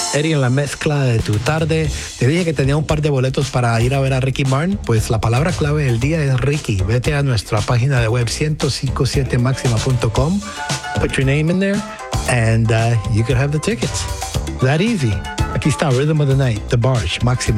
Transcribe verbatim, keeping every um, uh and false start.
Eddie en la mezcla de tu tarde. Te dije que tenía un par de boletos para ir a ver a Ricky Martin. Pues la palabra clave del día es Ricky. Vete a nuestra página de web ciento cincuenta y siete máxima punto com. Put your name in there and uh, you could have the tickets. That easy. Aquí está Rhythm of the Night, The Barge, Máxima.